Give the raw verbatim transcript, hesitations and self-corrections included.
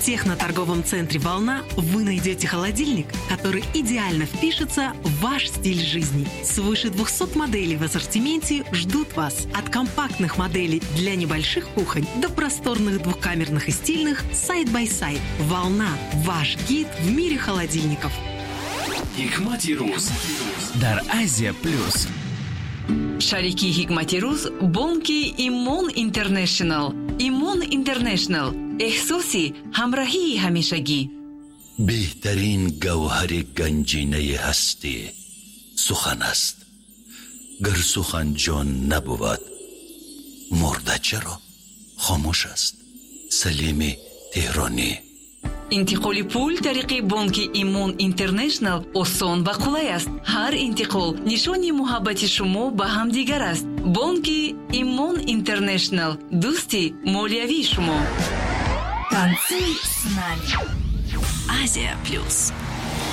В техноторговом центре «Волна» вы найдете холодильник, который идеально впишется в ваш стиль жизни. Свыше двухсот моделей в ассортименте ждут вас. От компактных моделей для небольших кухонь до просторных двухкамерных и стильных сайд-бай-сайд. «Волна» – ваш гид в мире холодильников. Hikmati Ruz дар Азия Плюс. Шарики Hikmati Ruz бонки Имон Интернешнл. Имон Интернешнл. احساسی همراهی همیشگی. بهترین گوهر گنجینه هستی سخن است. گر سخن جان نبود مرده چرا خاموش است. سلیم تهرانی. انتقال پول طریق بانک ایمون اینترنشنل آسان و قلای است. هر انتقال نشانی محبت شما به هم دیگر است. بانک ایمون اینترنشنل، دوستی مالیوی شما. Танцуй с нами. Азия Плюс.